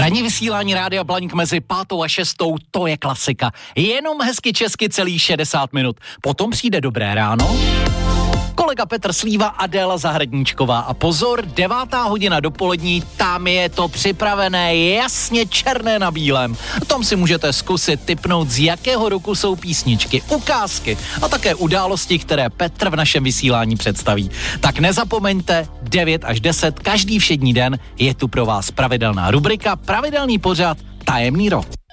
Ranní vysílání Rádia Blaník mezi 5. a 6. to je klasika. Jenom hezky česky celý 60 minut. Potom přijde Dobré ráno, kolega Petr Slíva, Adéla Zahradníčková a pozor, 9. hodina dopolední, tam je to připravené jasně černé na bílém. Tam si můžete zkusit tipnout, z jakého roku jsou písničky, ukázky a také události, které Petr v našem vysílání představí. Tak nezapomeňte, 9 až 10, každý všední den je tu pro vás pravidelná rubrika, pravidelný pořad Tajemný rok.